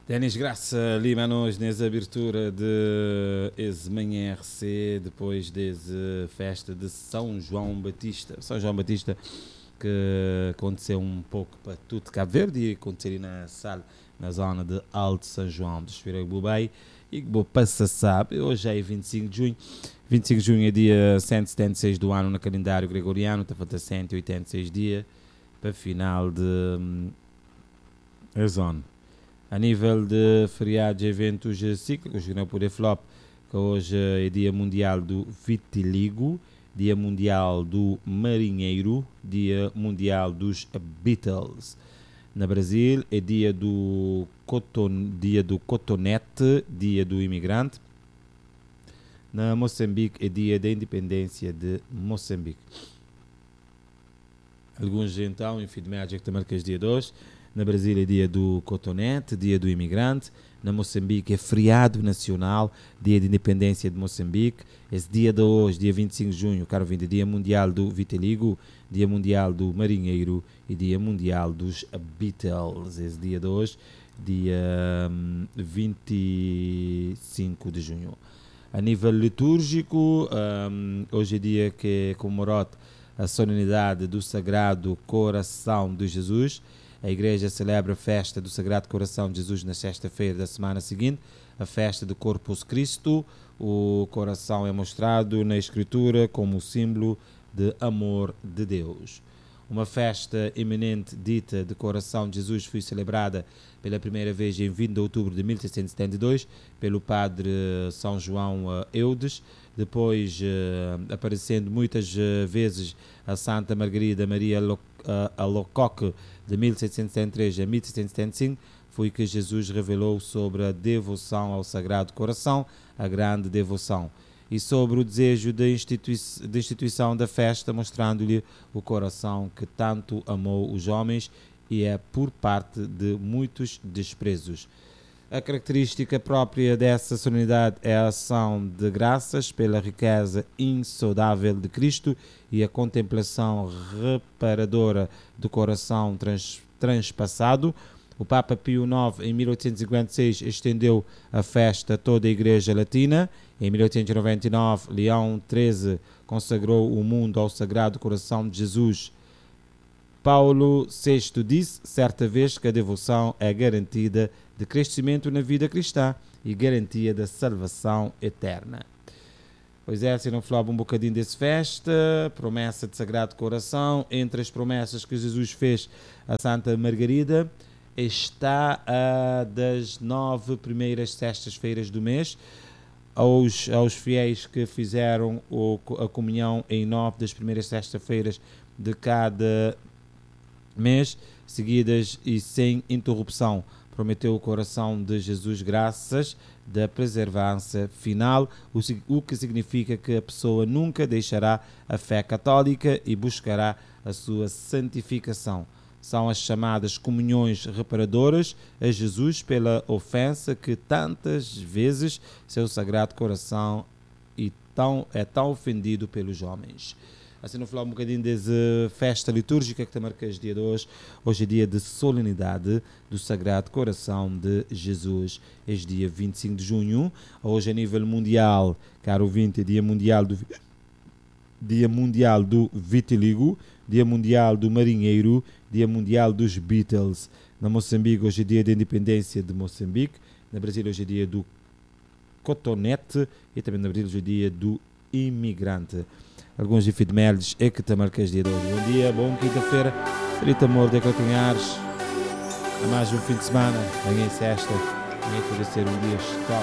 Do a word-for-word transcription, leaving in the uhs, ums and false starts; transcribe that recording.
Denis Graça Lima nos nessa abertura de esse manhã R C, depois dessa festa de São João Batista. São João Batista que aconteceu um pouco para tudo Cabo Verde e aconteceu na sala, na zona de Alto São João dos Esfirei Bubai e que vou passar sabe, hoje é vinte e cinco de junho. vinte e cinco de junho é dia cento e setenta e seis do ano no calendário gregoriano, está faltando cento e oitenta e seis dias para final de hum, a zona. A nível de feriados e eventos cíclicos, que não poder flop, que hoje é dia mundial do vitiligo, dia mundial do marinheiro, dia mundial dos Beatles. Na Brasil é dia do, coton, dia do cotonete, dia do imigrante. Na Moçambique é dia da independência de Moçambique. Alguns então, infelizmente, que também que é dia dois. Na Brasília é dia do cotonete, dia do imigrante. Na Moçambique é feriado nacional, dia de independência de Moçambique. Esse dia de hoje, dia vinte e cinco de junho, quero vir, dia mundial do vitiligo, dia mundial do marinheiro e dia mundial dos Beatles. Esse dia de hoje, dia hum, vinte e cinco de junho. A nível litúrgico, hum, hoje é dia que é comemorado a solenidade do Sagrado Coração de Jesus. A igreja celebra a festa do Sagrado Coração de Jesus na sexta-feira da semana seguinte, a festa do Corpus Christi. O coração é mostrado na Escritura como símbolo de amor de Deus. Uma festa eminente dita de Coração de Jesus foi celebrada pela primeira vez em vinte de outubro de mil seiscentos e setenta e dois pelo padre São João Eudes, depois uh, aparecendo muitas uh, vezes a Santa Margarida Maria Alacoque de mil seiscentos e setenta e três a mil seiscentos e setenta e cinco, foi que Jesus revelou sobre a devoção ao Sagrado Coração, a grande devoção, e sobre o desejo de, institui de instituição da festa, mostrando-lhe o coração que tanto amou os homens e é por parte de muitos desprezos. A característica própria dessa solenidade é a ação de graças pela riqueza insondável de Cristo e a contemplação reparadora do coração trans, transpassado. O Papa Pio nono, em mil oitocentos e cinquenta e seis, estendeu a festa a toda a Igreja Latina. Em mil oitocentos e noventa e nove, Leão treze consagrou o mundo ao Sagrado Coração de Jesus. Paulo sexto disse, certa vez, que a devoção é garantida de crescimento na vida cristã e garantia da salvação eterna. Pois é, se não falava um bocadinho dessa festa, promessa de Sagrado Coração, entre as promessas que Jesus fez a Santa Margarida, está a das nove primeiras sextas-feiras do mês, aos, aos fiéis que fizeram o, a comunhão em nove das primeiras sextas-feiras de cada mês, seguidas e sem interrupção. Prometeu o coração de Jesus graças da preservança final, o, o que significa que a pessoa nunca deixará a fé católica e buscará a sua santificação. São as chamadas comunhões reparadoras a Jesus pela ofensa que tantas vezes seu Sagrado Coração e tão, é tão ofendido pelos homens. Assim, não falar um bocadinho dessa festa litúrgica que te marcas dia de hoje. Hoje é dia de solenidade do Sagrado Coração de Jesus. É dia vinte e cinco de junho. Hoje, a nível mundial, caro ouvinte, é dia mundial do, dia mundial do vitiligo, dia mundial do marinheiro, dia mundial dos Beatles. Na Moçambique, hoje é dia da independência de Moçambique. Na Brasil, hoje é dia do cotonete. E também na Brasil, hoje é dia do imigrante. Alguns efemérides é que te marcas dia de hoje. Bom dia, bom quinta-feira. Feliz amor de Calcanhares. A mais um fim de semana. Amanhã é sexta. Amanhã pode ser um dia histórico.